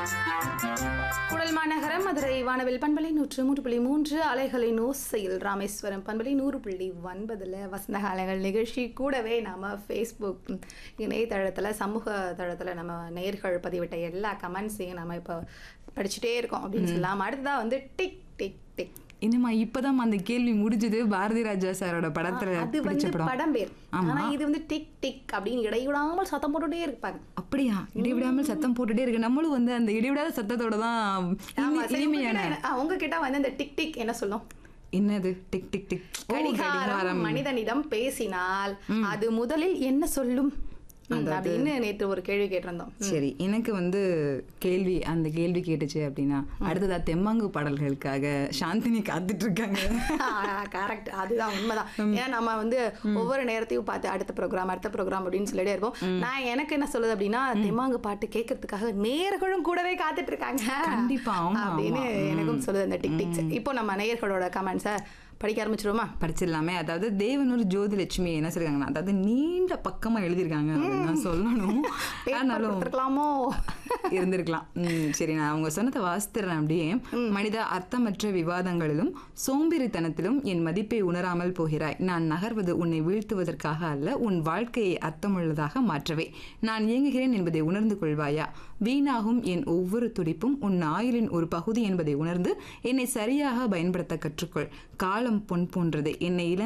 குடல் மாநகரம் மதுரை வானவில் பண்பலை 103.3 அலைகளின் ஓசையில் ராமேஸ்வரம் பண்பலை 100.9 வசந்த காலங்கள் நிகழ்ச்சி கூடவே நாம ஃபேஸ்புக் இணையதளத்தில் சமூக தளத்தில் நம்ம நேயர்கள் பதிவிட்ட எல்லா கமெண்ட்ஸையும் நம்ம இப்போ படிச்சுட்டே இருக்கோம் அப்படின்னு சொல்லலாம். அடுத்ததான் வந்து டிக் டிக் டிக். இன்னுமா இப்பதான் அந்த கேள்வி முடிஞ்சது. பாரதி ராஜா சாரோட படத்துல அது வந்து படம் பேர். ஆனா இது வந்து டிக் டிக் அப்படின்னு இடைவிடாமல் சத்தம் போட்டுட்டே இருப்பாங்க. அப்படியா? இடைவிடாமல் சத்தம் போட்டுட்டே இருக்கு. நம்மளும் வந்து அந்த இடைவிடாத சத்தத்தோட தான் இனிமையான. உங்ககிட்ட வந்து இந்த டிக் டிக் என்ன சொல்லும்? என்னது டிக் டிக் டிக்? கடிகாரம் மனிதனிடம் பேசினால் அது முதலில் என்ன சொல்லும் அப்படின்னு நேற்று ஒரு கேள்வி கேட்டிருந்தோம். சரி, எனக்கு வந்து அந்த கேள்வி கேட்டுச்சு அப்படின்னா அடுத்ததா தெம்மாங்கு பாடல்களுக்காக சாந்தினி காத்துட்டு இருக்காங்க. கரெக்ட், அதுதான் உண்மைதான். ஏன்னா நம்ம வந்து ஒவ்வொரு நேரத்தையும் பார்த்து அடுத்த ப்ரோக்ராம் அப்படின்னு சொல்லிட்டே இருப்போம். நான் எனக்கு என்ன சொல்லுது அப்படின்னா தெம்மாங்கு பாட்டு கேட்கறதுக்காக நேயர்களும் கூடவே காத்துட்டு இருக்காங்க கண்டிப்பா அப்படின்னு எனக்கும் சொல்லுது அந்த டிக் டிக்ஸ். இப்போ நம்ம நேயர்களோட கமெண்ட்ஸை படிக்க ஆரம்பிச்சிருவோமா? படிச்சிடலாமே. அதாவது தேவனூர் ஜோதிலட்சுமி என்ன சொல்லிருக்காங்கன்னா, அதாவது நீண்ட பக்கமா எழுதியிருக்காங்க அப்படின்னு சொல்லணும். ஆனாலும் இருந்திருக்கலாம். சரி, நான் அவங்க சொன்னதை வாசித்துறேன் அப்படியே. மனித அர்த்தமற்ற விவாதங்களிலும் சோம்பேறித்தனத்திலும் என் மதிப்பை உணராமல் போகிறாய். நான் நகர்வது உன்னை வீழ்த்துவதற்காக அல்ல, உன் வாழ்க்கையை அர்த்தமுள்ளதாக மாற்றவே. நான் இயங்குகிறேன் என்பதை உணர்ந்து கொள்வாயா? வீணாகும் என் ஒவ்வொரு துடிப்பும் உன் ஆயுளின் ஒரு பகுதி என்பதை உணர்ந்து என்னை சரியாக பயன்படுத்த கற்றுக்கொள். காலம் பொன் போன்றது. என்னை